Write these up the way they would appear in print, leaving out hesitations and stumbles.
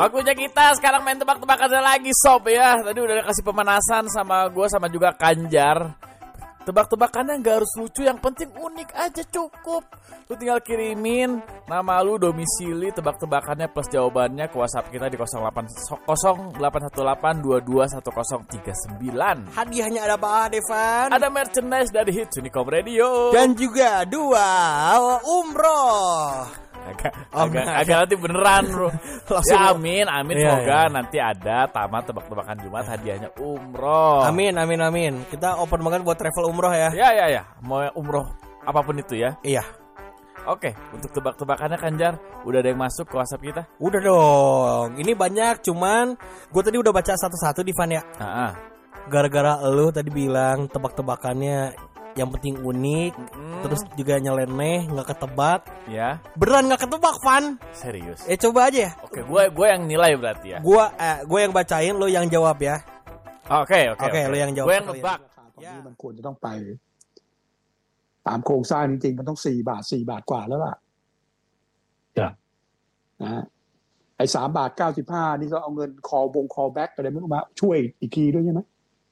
Waktunya kita sekarang main tebak-tebakan lagi sob ya. Tadi udah kasih pemanasan sama gue sama juga Kanjar. Tebak-tebakannya gak harus lucu, yang penting unik aja cukup. Lu tinggal kirimin nama lu, domisili, tebak-tebakannya plus jawabannya ke WhatsApp kita di 0810-818-22-1039. Hadiahnya ada apa, Devan? Ada merchandise dari Hits Unicom Radio. Dan juga 2 umroh. Agak nanti beneran bro. Ya amin semoga nanti ada tamat tebak-tebakan Jumat hadiahnya umroh. Amin. Kita open banget buat travel umroh ya. Ya. Mau umroh apapun itu ya. Iya. Oke, untuk tebak-tebakannya Kanjar, udah ada yang masuk ke WhatsApp kita? Udah dong. Ini banyak, cuman gue tadi udah baca satu-satu di Van ya. Gara-gara lu tadi bilang tebak-tebakannya yang penting unik, terus juga nyeleneh, nggak ketebak. Ya. Beneran nggak ketebak, Van? Serius? Coba aja ya. Oke, gue yang nilai berarti ya. Gue yang bacain, lo yang jawab ya. Oke. Lo yang jawab. Gue yang nebak. Ya.มันควรจะต้องไปตามโครงสร้างจริงๆมันต้อง4 บาท 4 บาทกว่าแล้วล่ะนะไอ้3 บาท 95นี่ก็เอาเงินคอแบ็กอะไรไม่รู้มาช่วยอีกทีด้วยใช่ไหม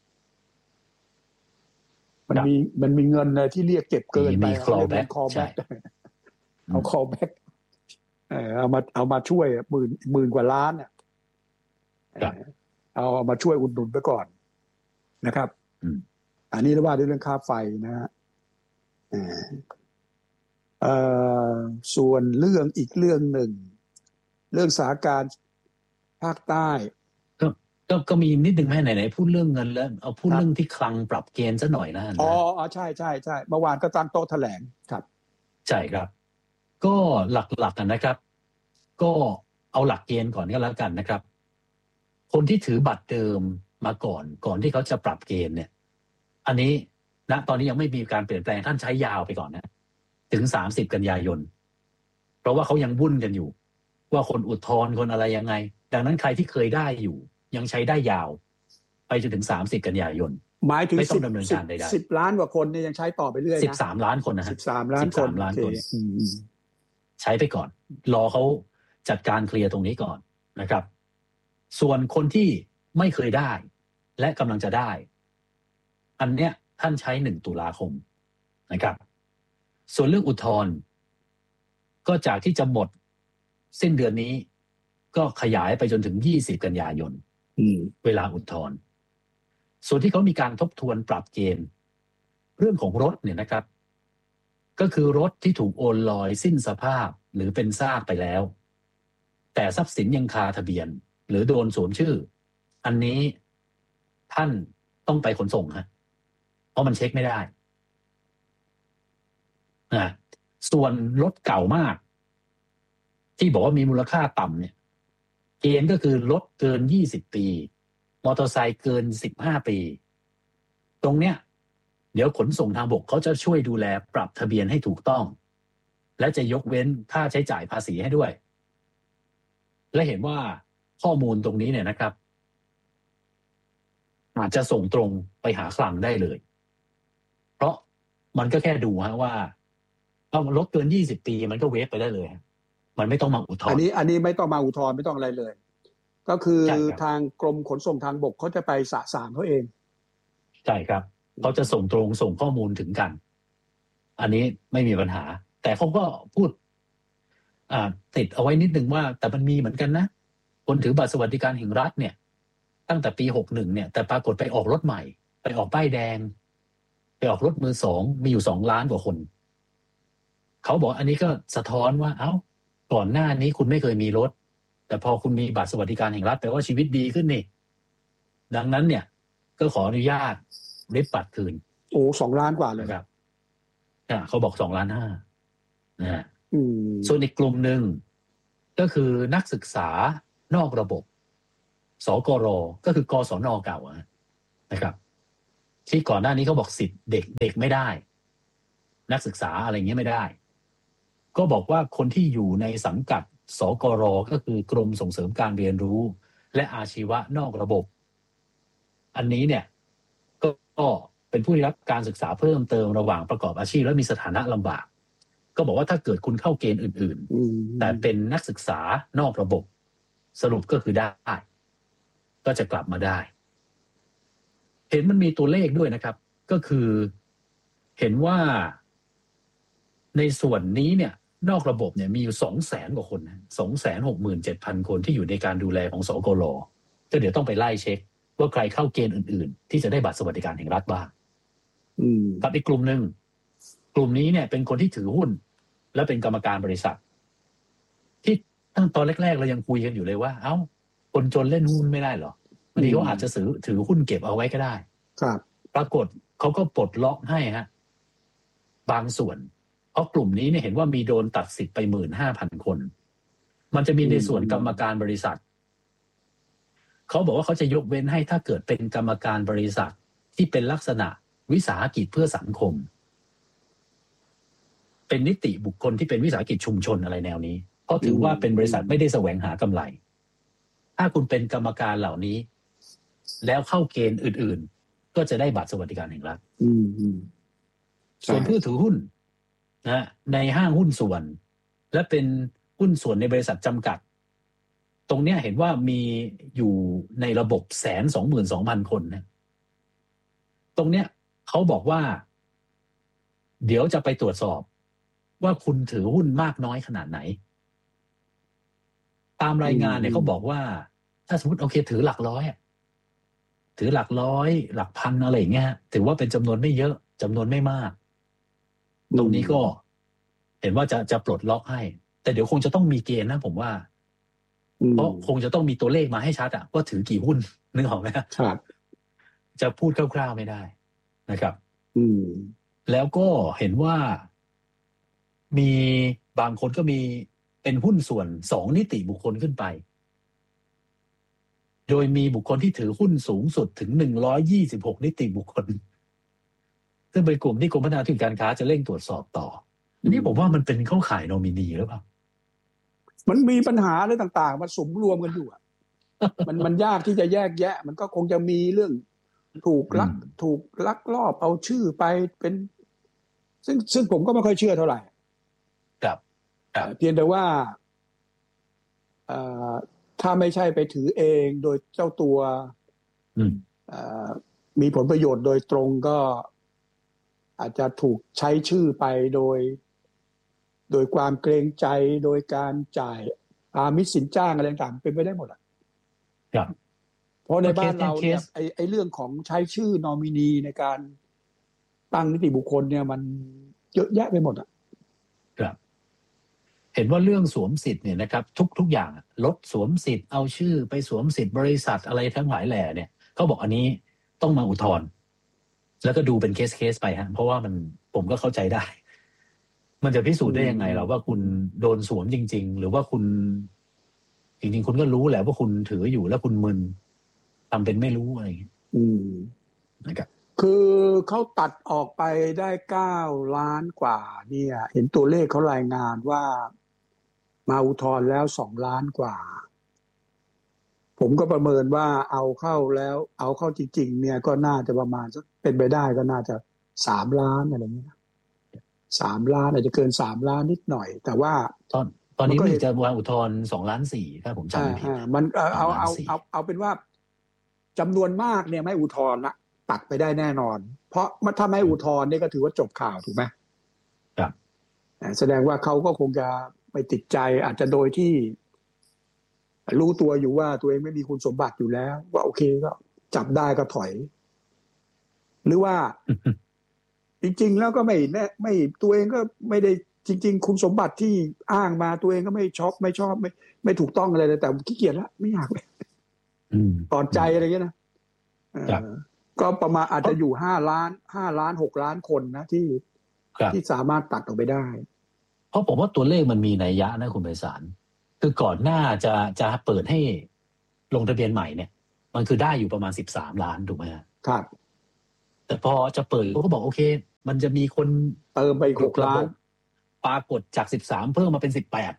มันมีเงินที่เรียกเก็บเกินไปคอแบ็กเอาคอแบ็กเอามาช่วยหมื่นกว่าล้านเอามาช่วยอุดหนุนไปก่อนนะครับอันนี้เราว่าด้วยเรื่องค่าไฟนะฮะส่วนเรื่องอีกเรื่องหนึ่งเรื่องสถานการณ์ภาคใต้ก็มีนิดนึงแม่ไหนๆพูดเรื่องเงินแล้วเอาพูดเรื่องที่คลังปรับเกณฑ์ซะหน่อยนะใช่เมื่อวานก็ตั้งโต๊ะแถลงครับใช่ครับก็หลักๆกันนะครับก็เอาหลักเกณฑ์ก่อนก็แล้วกันนะครับคนที่ถือบัตรเดิมมาก่อนที่เขาจะปรับเกณฑ์เนี่ยอันนี้ณตอนนี้ยังไม่มีการเปลี่ยนแปลงท่านใช้ยาวไปก่อนนะถึง30 กันยายนเพราะว่าเขายังวุ่นกันอยู่ว่าคนอุทธรณ์คนอะไรยังไงดังนั้นใครที่เคยได้อยู่ยังใช้ได้ยาวไปจนถึง30 กันยายนหมายถึงไม่ต้องดำเนินการใดๆ 10 ล้านกว่าคนเนี่ยยังใช้ต่อไปเรื่อยนะ 13 ล้านคนนะฮะ 13 ล้านคนใช้ไปก่อนรอเขาจัดการเคลียร์ตรงนี้ก่อนนะครับส่วนคนที่ไม่เคยได้และกำลังจะได้อันเนี้ยท่านใช้1 ตุลาคมนะครับส่วนเรื่องอุทธรณ์ก็จากที่จะหมดสิ้นเดือนนี้ก็ขยายไปจนถึง20 กันยายนเวลาอุทธรณ์ส่วนที่เขามีการทบทวนปรับเกณฑ์เรื่องของรถเนี่ยนะครับก็คือรถที่ถูกโอนลอยสิ้นสภาพหรือเป็นซากไปแล้วแต่ทรัพย์สินยังคาทะเบียนหรือโดนสวมชื่ออันนี้ท่านต้องไปขนส่งฮะเพราะมันเช็คไม่ได้ส่วนรถเก่ามากที่บอกว่ามีมูลค่าต่ำเนี่ยเกณฑ์ก็คือรถเกิน20 ปีมอเตอร์ไซค์เกิน15 ปีตรงเนี้ยเดี๋ยวขนส่งทางบกเขาจะช่วยดูแลปรับทะเบียนให้ถูกต้องและจะยกเว้นค่าใช้จ่ายภาษีให้ด้วยและเห็นว่าข้อมูลตรงนี้เนี่ยนะครับอาจจะส่งตรงไปหาคลังได้เลยเพราะมันก็แค่ดูฮะว่าเอารถเกิน20 ปีมันก็เวฟไปได้เลยมันไม่ต้องมาอุทธรณ์อันนี้ไม่ต้องมาอุทธรณ์ไม่ต้องอะไรเลยก็คือทางกรมขนส่งทางบกเขาจะไปสะสางเขาเองใช่ครับเขาจะส่งข้อมูลถึงกันอันนี้ไม่มีปัญหาแต่เขาก็พูดติดเอาไว้นิดนึงว่าแต่มันมีเหมือนกันนะคนถือบัตรสวัสดิการแห่งรัฐเนี่ยตั้งแต่ปี61เนี่ยแต่ปรากฏไปออกรถใหม่ไปออกป้ายแดงไปออกรถมือ2มีอยู่2 ล้านกว่าคนเขาบอกอันนี้ก็สะท้อนว่าก่อนหน้านี้คุณไม่เคยมีรถแต่พอคุณมีบัตรสวัสดิการแห่งรัฐแปลว่าชีวิตดีขึ้นนี่ดังนั้นเนี่ยก็ขออนุญาตริบบัตรคืน 2 ล้านกว่าเลยครับเขาบอก2.5 ล้านนะส่วนอีกกลุ่มหนึ่งก็คือนักศึกษานอกระบบสกรก็คือกศนเก่านะครับที่ก่อนหน้านี้เขาบอกสิทธิ์เด็กไม่ได้นักศึกษาอะไรเงี้ยไม่ได้ก็บอกว่าคนที่อยู่ในสังกัดสกรก็คือกรมส่งเสริมการเรียนรู้และอาชีวะนอกระบบอันนี้เนี่ยก็เป็นผู้ได้รับการศึกษาเพิ่มเติมระหว่างประกอบอาชีพและมีสถานะลำบากก็บอกว่าถ้าเกิดคุณเข้าเกณฑ์อื่นๆแต่เป็นนักศึกษานอกระบบสรุปก็คือได้ก็จะกลับมาได้เห็นมันมีตัวเลขด้วยนะครับก็คือเห็นว่าในส่วนนี้เนี่ยนอกระบบเนี่ยมีอยู่ 200,000 กว่าคนนะ 267,000 คนที่อยู่ในการดูแลของสกล.ก็เดี๋ยวต้องไปไล่เช็คว่าใครเข้าเกณฑ์อื่นๆที่จะได้บัตรสวัสดิการแห่งรัฐบ้างกับอีกกลุ่มนึงกลุ่มนี้เนี่ยเป็นคนที่ถือหุ้นและเป็นกรรมการบริษัทที่ตั้งตอนแรกๆเรายังคุยกันอยู่เลยว่าเอ้าคนจนเล่นหุ้นไม่ได้เหรอบางทีเขาอาจจะถือหุ้นเก็บเอาไว้ก็ได้ครับปรากฏเขาก็ปลดล็อกให้ฮะบางส่วนเพราะกลุ่มนี้เนี่ยเห็นว่ามีโดนตัดสิทธิ์ไป 15,000 คนมันจะมีในส่วนกรรมการบริษัทเขาบอกว่าเขาจะยกเว้นให้ถ้าเกิดเป็นกรรมการบริษัทที่เป็นลักษณะวิสาหกิจเพื่อสังคมเป็นนิติบุคคลที่เป็นวิสาหกิจชุมชนอะไรแนวนี้เพราะถือว่าเป็นบริษัทไม่ได้แสวงหากำไรถ้าคุณเป็นกรรมการเหล่านี้แล้วเข้าเกณฑ์อื่นๆก็จะได้บัตรสวัสดิการแห่งรัฐส่วนผู้ถือหุ้นนะในห้างหุ้นส่วนและเป็นหุ้นส่วนในบริษัทจำกัดตรงเนี้ยเห็นว่ามีอยู่ในระบบ 122,000 คนนะตรงเนี้ยเขาบอกว่าเดี๋ยวจะไปตรวจสอบว่าคุณถือหุ้นมากน้อยขนาดไหนตามรายงานเนี่ยเขาบอกว่าถ้าสมมติโอเคถือหลักร้อยถือหลักร้อยหลักพันอะไรอย่างเงี้ยถือว่าเป็นจำนวนไม่เยอะจำนวนไม่มากตรงนี้ก็เห็นว่าจะปลดล็อกให้แต่เดี๋ยวคงจะต้องมีเกณฑ์นะผมว่าเพราะคงจะต้องมีตัวเลขมาให้ชัดว่าถือกี่หุ้นนึกออกไหมครับจะพูดคร่าวๆไม่ได้นะครับแล้วก็เห็นว่ามีบางคนก็มีเป็นหุ้นส่วน2นิติบุคคลขึ้นไปโดยมีบุคคลที่ถือหุ้นสูงสุดถึง126นิติบุคคลซึ่งเป็นกลุ่มที่กรมพัฒนาธุรกิจการค้าจะเร่งตรวจสอบต่อนี่ผมว่ามันเป็นเข้าข่ายนอมินีหรือเปล่ามันมีปัญหาอะไรต่างๆมันสมรวมกันอยู่มันยากที่จะแยกแยะมันก็คงจะมีเรื่องถูกลักลอบเอาชื่อไปเป็นซึ่งผมก็ไม่ค่อยเชื่อเท่าไหร่ครับเพียงแต่ว่าถ้าไม่ใช่ไปถือเองโดยเจ้าตัวมีผลประโยชน์โดยตรงก็อาจจะถูกใช้ชื่อไปโดยความเกรงใจโดยการจ่ายอามิสสินจ้างอะไรต่างๆเป็นไปได้หมดอ่ะเพราะในบ้านเราเนี่ยไอ้เรื่องของใช้ชื่อนอมินีในการตั้งนิติบุคคลเนี่ยมันเยอะแยะไปหมดอ่ะครับเห็นว่าเรื่องสวมสิทธิ์เนี่ยนะครับทุกอย่างลดสวมสิทธิ์เอาชื่อไปสวมสิทธิ์บริษัทอะไรทั้งหลายแหล่เนี่ยเขาบอกอันนี้ต้องมาอุทธรณ์แล้วก็ดูเป็นเคสไปฮะเพราะว่าผมก็เข้าใจได้มันจะพิสูจน์ได้ยังไงเราว่าคุณโดนสวมจริงๆหรือว่าคุณจริงๆคุณก็รู้แหละว่าคุณถืออยู่แล้วคุณมึนทำเป็นไม่รู้อะไรอย่างเงี้ยนะครับคือเขาตัดออกไปได้9 ล้านกว่าเนี่ยเห็นตัวเลขเขารายงานว่ามาอุทธรณ์แล้ว2 ล้านกว่าผมก็ประเมินว่าเอาเข้าจริงๆเนี่ยก็น่าจะประมาณสักเป็นไปได้ก็น่าจะ3 ล้านอะไรอย่างเงี้ย3 ล้านอาจจะเกิน3 ล้านนิดหน่อยแต่ว่าตอนนี้มันจะวางอุทธรณ์2.4 ล้านถ้าผมจำไม่ผิดมันเอาเป็นว่าจำนวนมากเนี่ยไม่อุทธรณ์ละตัดไปได้แน่นอนเพราะถ้าไม่อุทธรณ์เนี่ยก็ถือว่าจบข่าวถูกไหมครับแสดงว่าเขาก็คงจะไม่ติดใจอาจจะโดยที่รู้ตัวอยู่ว่าตัวเองไม่มีคุณสมบัติอยู่แล้วว่าโอเคก็จับได้ก็ถอยหรือว่า จริงๆแล้วก็ไม่ตัวเองก็ไม่ได้จริงๆคุณสมบัติที่อ้างมาตัวเองก็ไม่ชอบไม่ถูกต้องอะไรเลยแต่ขี้เกียจละไม่อยากเลยตอนใจอะไรเงี้ยนะก็ประมาณอาจจะอยู่5 ล้าน6 ล้านคนนะที่สามารถตัดออกไปได้เพราะผมว่าตัวเลขมันมีนัยยะนะคุณไพศาลคือก่อนหน้าจะเปิดให้ลงทะเบียนใหม่เนี่ยมันคือได้อยู่ประมาณ13 ล้านถูกไหมครับแต่พอจะเปิดเขาก็บอกโอเคมันจะมีคนเติมไป6 ล้านปรากฏจาก13เพิ่มมาเป็น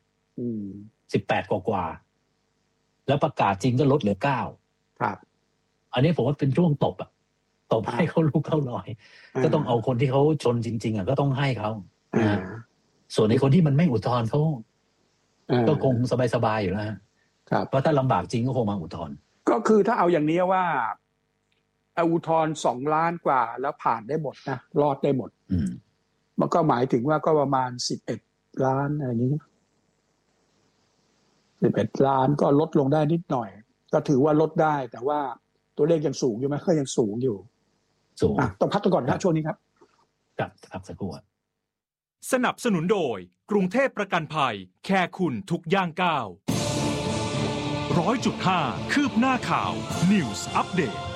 18กว่าแล้วประกาศจริงก็ลดเหลือ9 ครับอันนี้ผมว่าเป็นช่วงตบให้เขาลุกเข้าลอยก็ต้องเอาคนที่เขาชนจริงๆก็ต้องให้เขาส่วนในคนที่มันไม่อุทธรณ์เขาก็คงสบายๆอยู่แล้วเพราะถ้าลำบากจริงก็คงมาอุทธรณ์ก็คือถ้าเอาอย่างนี้ว่าอุทธรณ์2 ล้านกว่าแล้วผ่านได้หมดนะรอดได้หมดมันก็หมายถึงว่าก็ประมาณ11 ล้านอะไรอย่างนี้11 ล้านก็ลดลงได้นิดหน่อยก็ถือว่าลดได้แต่ว่าตัวเลขยังสูงอยู่ไหมก็ยังสูงอยู่สูงต้องพักก่อนนะช่วงนี้ครับครับสักครู่สนับสนุนโดยกรุงเทพประกันภัยแค่คุณทุกย่างก้าว 100.5 คืบหน้าข่าว News Update